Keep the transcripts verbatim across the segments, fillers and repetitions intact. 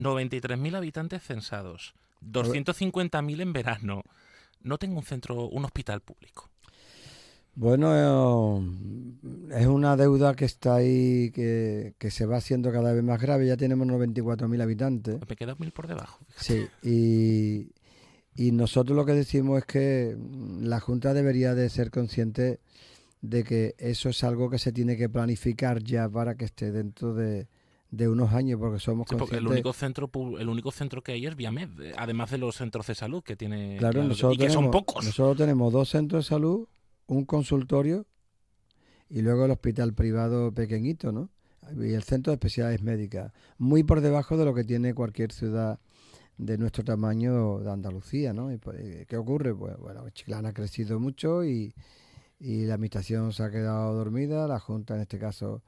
noventa y tres mil habitantes censados, doscientos cincuenta mil en verano. No tengo un centro, un hospital público. Bueno, eh, es una deuda que está ahí, que, que se va haciendo cada vez más grave. Ya tenemos noventa y cuatro mil habitantes. Me queda mil por debajo. Fíjate. Sí, y, y nosotros lo que decimos es que la Junta debería de ser consciente de que eso es algo que se tiene que planificar ya para que esté dentro de, de unos años, porque somos Sí, porque conscientes... el único centro el único centro que hay es Viamed, además de los centros de salud que tiene, Claro, claro, nosotros y que tenemos, son pocos. nosotros tenemos dos centros de salud, un consultorio y luego el hospital privado pequeñito, ¿no? Y el centro de especialidades médicas, muy por debajo de lo que tiene cualquier ciudad de nuestro tamaño de Andalucía, ¿no? Y pues, ¿qué ocurre? Pues bueno, Chiclana ha crecido mucho y, y la administración se ha quedado dormida, la Junta en este caso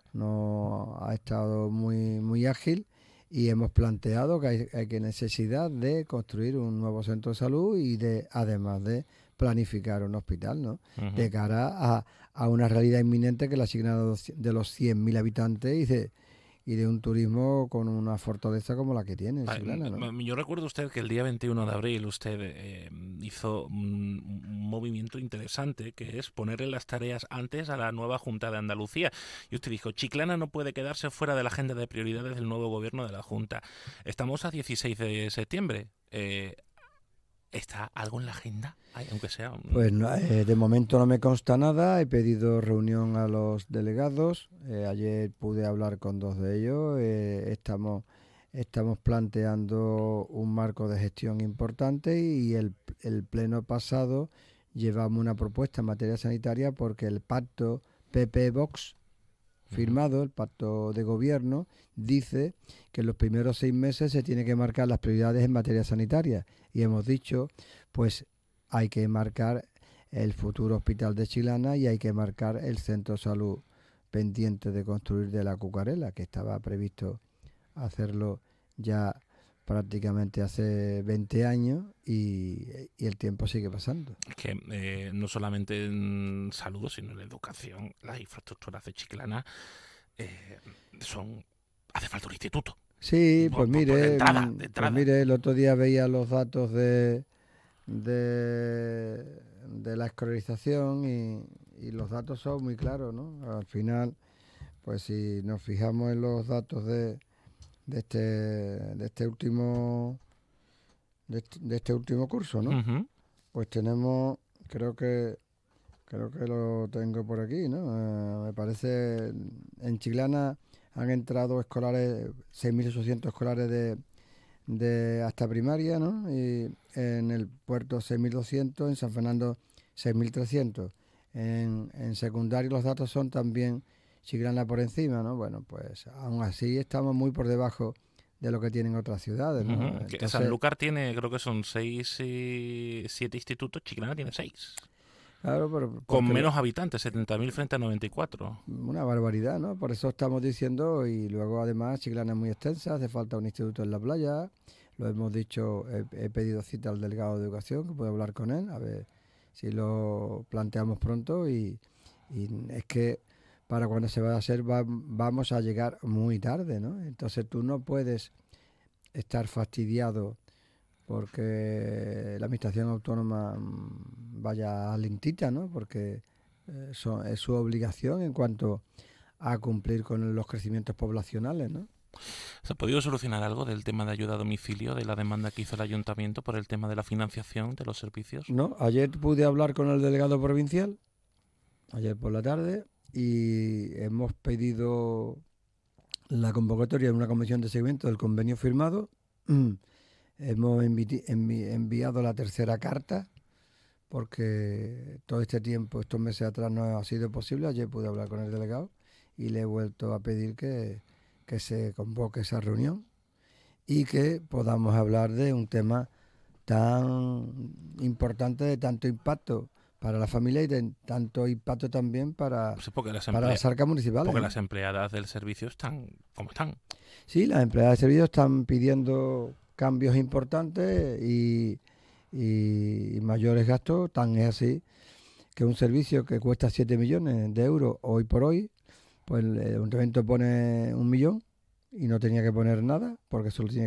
no ha estado muy, muy ágil y hemos planteado que hay, hay que necesidad de construir un nuevo centro de salud y de además de planificar un hospital, ¿no? Uh-huh. De cara a, a una realidad inminente que es la asignada de los cien mil habitantes y de, y de un turismo con una fortaleza como la que tiene Chiclana, ¿no? Yo recuerdo usted que el día veintiuno de abril usted eh, hizo un, un movimiento interesante, que es ponerle las tareas antes a la nueva Junta de Andalucía. Y usted dijo, Chiclana no puede quedarse fuera de la agenda de prioridades del nuevo gobierno de la Junta. Estamos a dieciséis de septiembre. Eh, ¿Está algo en la agenda? Ay, aunque sea un... Pues no, eh, de momento no me consta nada. He pedido reunión a los delegados. Eh, ayer pude hablar con dos de ellos. Eh, estamos, estamos planteando un marco de gestión importante y el, el pleno pasado llevamos una propuesta en materia sanitaria porque el pacto P P-Vox firmado, el pacto de gobierno, dice que en los primeros seis meses se tiene que marcar las prioridades en materia sanitaria. Y hemos dicho, pues hay que marcar el futuro hospital de Chiclana y hay que marcar el centro de salud pendiente de construir de la Cucarela, que estaba previsto hacerlo ya prácticamente hace veinte años y, y el tiempo sigue pasando. Es que eh, no solamente en salud, sino en educación, las infraestructuras de Chiclana eh, son... hace falta un instituto. Sí, por, pues por, mire, por de entrada, de entrada. pues mire, el otro día veía los datos de de, de la escolarización y, y los datos son muy claros, ¿no? Al final, pues si nos fijamos en los datos de, de este de este último de este, de este último curso, ¿no? Uh-huh. Pues tenemos, creo que creo que lo tengo por aquí, ¿no? Eh, me parece en Chiclana han entrado escolares, seis mil ochocientos escolares de de hasta primaria, ¿no? Y en el puerto seis mil doscientos, en San Fernando seis mil trescientos. En, en secundario los datos son también Chiclana por encima, ¿no? Bueno, pues aún así estamos muy por debajo de lo que tienen otras ciudades, ¿no? Uh-huh. Entonces, Sanlúcar tiene, creo que son seis y siete institutos, Chiclana tiene seis. Claro, pero con menos habitantes, setenta mil frente a noventa y cuatro. Una barbaridad, ¿no? Por eso estamos diciendo, y luego además Chiclana es muy extensa, hace falta un instituto en la playa, lo hemos dicho, he, he pedido cita al delegado de educación, que puedo hablar con él, a ver si lo planteamos pronto, y, y es que para cuando se va a hacer va, vamos a llegar muy tarde, ¿no? Entonces tú no puedes estar fastidiado porque la administración autónoma vaya lentita, ¿no? Porque eso es su obligación en cuanto a cumplir con los crecimientos poblacionales, ¿no? ¿Se ha podido solucionar algo del tema de ayuda a domicilio, de la demanda que hizo el ayuntamiento por el tema de la financiación de los servicios? No, ayer pude hablar con el delegado provincial, ayer por la tarde, y hemos pedido la convocatoria de una comisión de seguimiento del convenio firmado. Hemos envi- envi- enviado la tercera carta porque todo este tiempo, estos meses atrás, no ha sido posible. Ayer pude hablar con el delegado y le he vuelto a pedir que, que se convoque esa reunión y que podamos hablar de un tema tan importante, de tanto impacto para la familia y de tanto impacto también para, sí, las, para las arcas municipales. Porque ¿eh? las empleadas del servicio están como están. Sí, las empleadas de servicio están pidiendo cambios importantes y, y, y mayores gastos. Tan es así que un servicio que cuesta siete millones de euros hoy por hoy, pues el ayuntamiento pone un millón y no tenía que poner nada porque solo tiene